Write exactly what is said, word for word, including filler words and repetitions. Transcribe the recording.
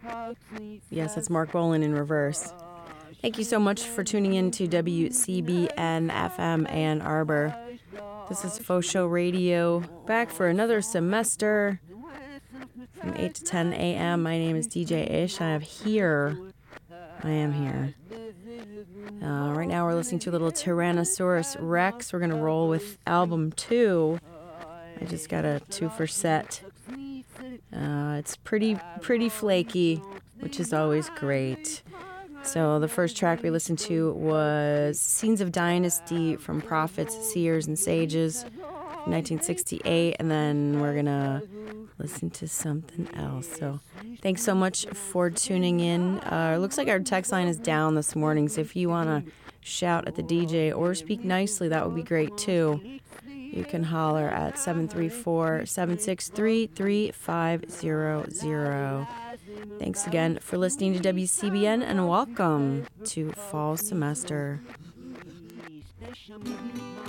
Yes, it's Mark Bolan in reverse. Thank you so much for tuning in to W C B N F M Ann Arbor. This is Faux Show Radio, back for another semester from eight to ten a.m. My name is D J Ish. I am here. I am here. Uh, right now we're listening to a little Tyrannosaurus Rex. We're going to roll with album two. I just got a two for set. Uh, it's pretty, pretty flaky, which is always great. So the first track we listened to was Scenes of Dynasty from Prophets, Seers, and Sages, nineteen sixty-eight, and then we're gonna listen to something else. So thanks so much for tuning in. Uh, it looks like our text line is down this morning, so if you want to shout at the D J or speak nicely, that would be great too. You can holler at seven three four, seven six three, three five zero zero. Thanks again for listening to W C B N, and welcome to fall semester.